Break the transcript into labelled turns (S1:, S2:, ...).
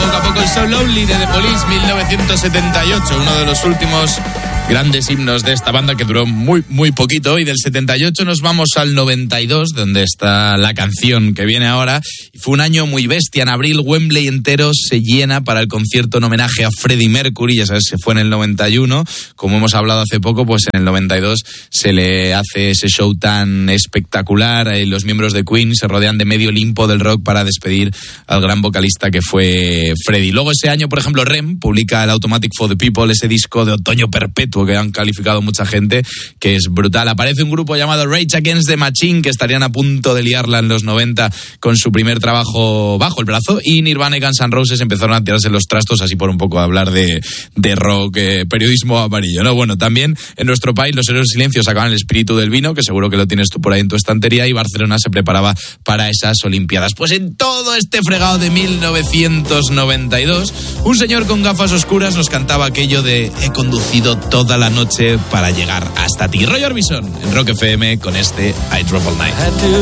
S1: poco a poco el So Lonely de The Police, 1978, uno de los últimos grandes himnos de esta banda que duró muy, muy poquito. Y del 78 nos vamos al 92, donde está la canción que viene ahora. Fue un año muy bestia. En abril, Wembley entero se llena para el concierto en homenaje a Freddie Mercury. Ya sabes, se fue en el 91. Como hemos hablado hace poco, pues en el 92 se le hace ese show tan espectacular. Los miembros de Queen se rodean de medio Olimpo del rock para despedir al gran vocalista que fue Freddie. Luego ese año, por ejemplo, REM publica el Automatic for the People, ese disco de otoño perpetuo que han calificado mucha gente, que es brutal. Aparece un grupo llamado Rage Against the Machine, que estarían a punto de liarla en los 90 con su primer trabajo bajo el brazo, y Nirvana y Guns N' Roses empezaron a tirarse los trastos, así por un poco hablar de rock, periodismo amarillo, ¿no? Bueno, también en nuestro país los Héroes del Silencio sacaban El espíritu del vino, que seguro que lo tienes tú por ahí en tu estantería, y Barcelona se preparaba para esas Olimpiadas. Pues en todo este fregado de 1992, un señor con gafas oscuras nos cantaba aquello de he conducido toda la noche para llegar hasta ti. Roy Orbison en Rock FM con este I Drove All Night.